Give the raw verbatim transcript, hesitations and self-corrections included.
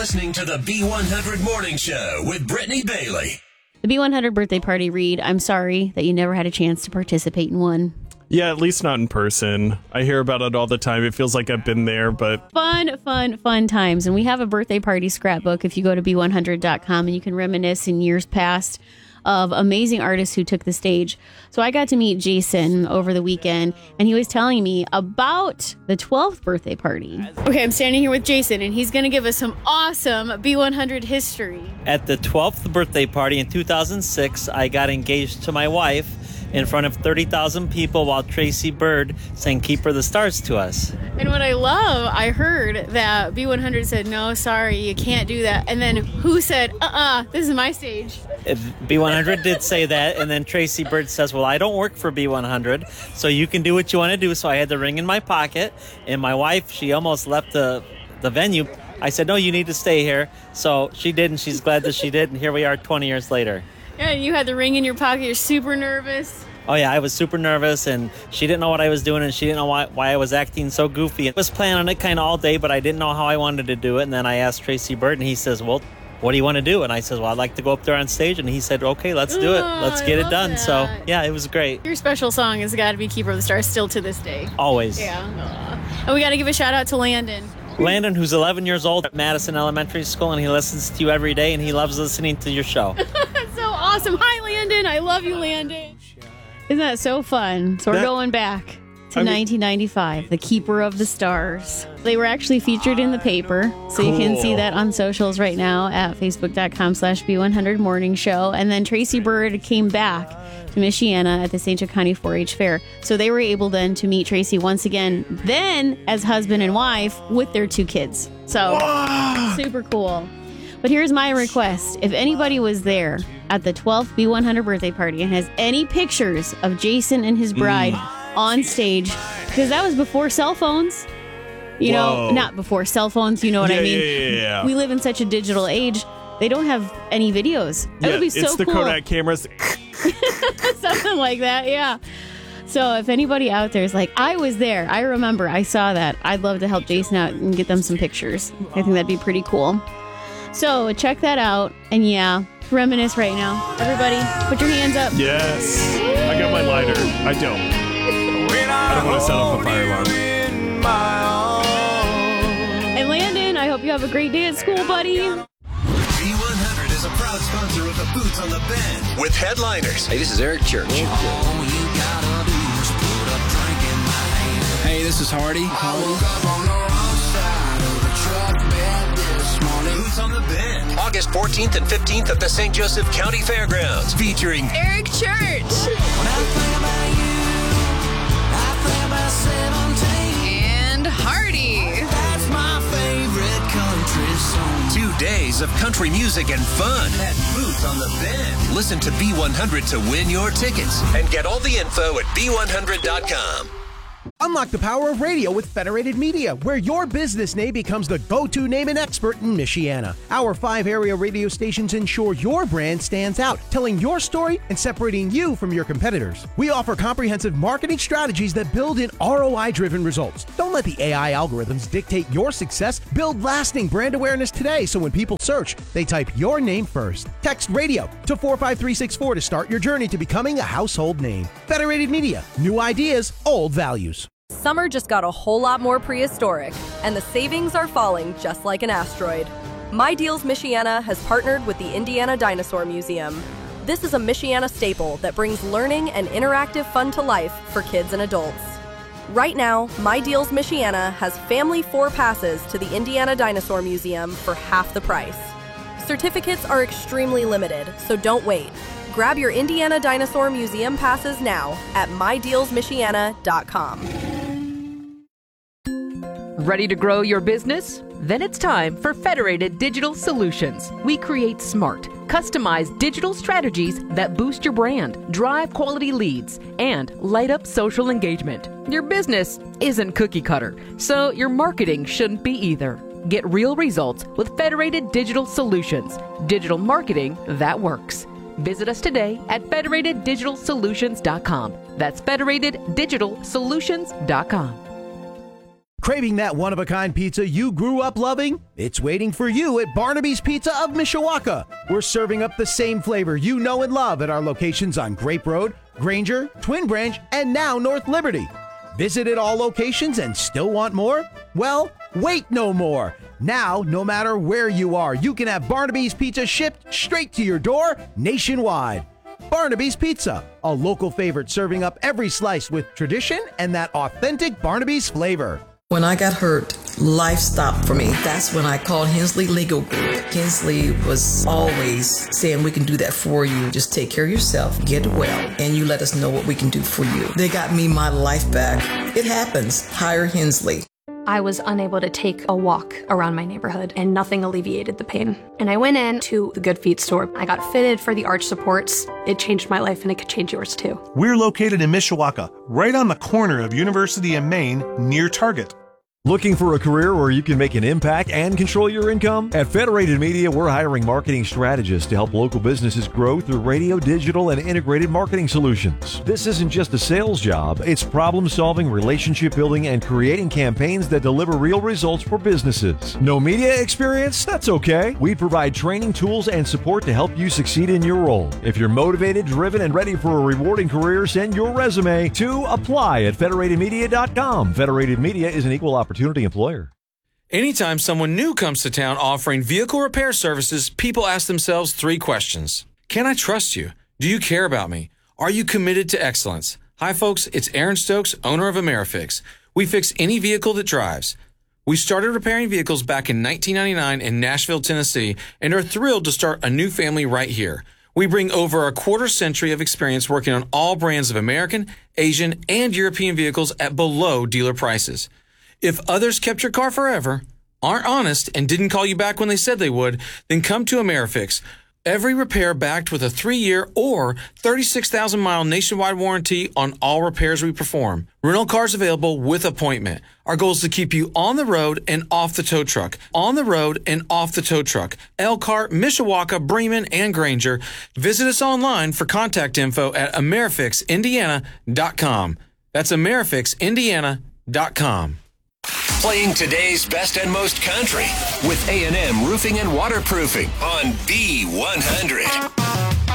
listening to the B one hundred Morning Show with Brittany Bailey. The B one hundred birthday party, Reed. I'm sorry that you never had a chance to participate in one. Yeah, at least not in person. I hear about it all the time. It feels like I've been there, but... Fun, fun, fun times. And we have a birthday party scrapbook if you go to B one hundred dot com, and you can reminisce in years past of amazing artists who took the stage. So I got to meet Jason over the weekend, and he was telling me about the twelfth birthday party. Okay, I'm standing here with Jason, and he's going to give us some awesome B one hundred history. At the twelfth birthday party in two thousand six, I got engaged to my wife in front of thirty thousand people while Tracy Byrd sang Keeper of the Stars to us. And what I love, I heard that B one hundred said, no, sorry, you can't do that. And then who said, uh-uh, this is my stage? B one hundred did say that, and then Tracy Byrd says, well, I don't work for B one hundred, so you can do what you want to do. So I had the ring in my pocket, and my wife, she almost left the, the venue. I said, no, you need to stay here. So she did, and she's glad that she did, and here we are twenty years later. Yeah, you had the ring in your pocket. You're super nervous. Oh, yeah, I was super nervous, and she didn't know what I was doing, and she didn't know why, why I was acting so goofy. I was planning on it kind of all day, but I didn't know how I wanted to do it. And then I asked Tracy Byrd, and he says, well, what do you want to do? And I said, well, I'd like to go up there on stage. And he said, okay, let's do it. Let's get it done. That. So, yeah, it was great. Your special song has got to be Keeper of the Stars still to this day. Always. Yeah. And we got to give a shout out to Landon. Landon, who's eleven years old at Madison Elementary School, and he listens to you every day, and he loves listening to your show. That's so awesome. Hi, Landon. I love you, Landon. Isn't that so fun? So we're that, going back to I mean, nineteen ninety-five, the Keeper of the Stars. They were actually featured in the paper, so cool. You can see that on socials right now at facebook.com slash B100 Morning Show. And then Tracy Byrd came back to Michiana at the Saint John County four H Fair. So they were able then to meet Tracy once again, then as husband and wife with their two kids. So Whoa. Super cool. But here's my request. If anybody was there at the twelfth B one hundred birthday party and has any pictures of Jason and his bride mm. on stage, because that was before cell phones. You Whoa. know, not before cell phones, you know what yeah, I mean? Yeah, yeah, yeah. We live in such a digital age. They don't have any videos. That yeah, would be so it's the cool. Kodak cameras. Something like that, yeah. So if anybody out there is like, I was there, I remember, I saw that, I'd love to help Jason out and get them some pictures. I think that'd be pretty cool. So check that out. And yeah, reminisce right now. Everybody, put your hands up. Yes. I got my lighter. I don't. I don't want to set off a fire alarm. And Landon, I hope you have a great day at school, buddy. B one hundred is a proud sponsor of the Boots on the Bend with headliners. Hey, this is Eric Church. Hey, this is Hardy. Boots on the Bend, August fourteenth and fifteenth at the Saint Joseph County Fairgrounds, featuring Eric Church and Hardy. That's my favorite country song. Two days of country music and fun at Boots on the Bend. Listen to B one hundred to win your tickets and get all the info at B one hundred dot com. Unlock the power of radio with Federated Media, where your business name becomes the go-to name and expert in Michiana. Our five area radio stations ensure your brand stands out, telling your story and separating you from your competitors. We offer comprehensive marketing strategies that build in R O I-driven results. Don't let the A I algorithms dictate your success. Build lasting brand awareness today, so when people search, they type your name first. Text radio to four five three six four to start your journey to becoming a household name. Federated Media, new ideas, old values. Summer just got a whole lot more prehistoric, and the savings are falling just like an asteroid. My Deals Michiana has partnered with the Indiana Dinosaur Museum. This is a Michiana staple that brings learning and interactive fun to life for kids and adults. Right now, My Deals Michiana has family four passes to the Indiana Dinosaur Museum for half the price. Certificates are extremely limited, so don't wait. Grab your Indiana Dinosaur Museum passes now at my deals michiana dot com. Ready to grow your business? Then it's time for Federated Digital Solutions. We create smart, customized digital strategies that boost your brand, drive quality leads, and light up social engagement. Your business isn't cookie cutter, so your marketing shouldn't be either. Get real results with Federated Digital Solutions. Digital marketing that works. Visit us today at federated digital solutions dot com. That's federated digital solutions dot com. Craving that one-of-a-kind pizza you grew up loving? It's waiting for you at Barnaby's Pizza of Mishawaka. We're serving up the same flavor you know and love at our locations on Grape Road, Granger, Twin Branch, and now North Liberty. Visited all locations and still want more? Well, wait no more. Now, no matter where you are, you can have Barnaby's Pizza shipped straight to your door nationwide. Barnaby's Pizza, a local favorite serving up every slice with tradition and that authentic Barnaby's flavor. When I got hurt, life stopped for me. That's when I called Hensley Legal Group. Hensley was always saying, we can do that for you. Just take care of yourself, get well, and you let us know what we can do for you. They got me my life back. It happens. Hire Hensley. I was unable to take a walk around my neighborhood, and nothing alleviated the pain. And I went in to the Good Feet store. I got fitted for the arch supports. It changed my life, and it could change yours too. We're located in Mishawaka, right on the corner of University and Main, near Target. Looking for a career where you can make an impact and control your income? At Federated Media, we're hiring marketing strategists to help local businesses grow through radio, digital, and integrated marketing solutions. This isn't just a sales job. It's problem solving, relationship building, and creating campaigns that deliver real results for businesses. No media experience? That's okay. We provide training, tools, and support to help you succeed in your role. If you're motivated, driven, and ready for a rewarding career, send your resume to apply at federated media dot com. Federated Media is an equal opportunity Opportunity employer. Anytime someone new comes to town offering vehicle repair services, people ask themselves three questions. Can I trust you? Do you care about me? Are you committed to excellence? Hi folks, it's Aaron Stokes, owner of AmeriFix. We fix any vehicle that drives. We started repairing vehicles back in nineteen ninety-nine in Nashville, Tennessee, and are thrilled to start a new family right here. We bring over a quarter century of experience working on all brands of American, Asian, and European vehicles at below dealer prices. If others kept your car forever, aren't honest, and didn't call you back when they said they would, then come to AmeriFix. Every repair backed with a three-year or thirty-six thousand mile nationwide warranty on all repairs we perform. Rental cars available with appointment. Our goal is to keep you on the road and off the tow truck. On the road and off the tow truck. Elkhart, Mishawaka, Bremen, and Granger. Visit us online for contact info at amerifix indiana dot com. That's amerifix indiana dot com. Playing today's best and most country with A and M Roofing and Waterproofing on B one hundred.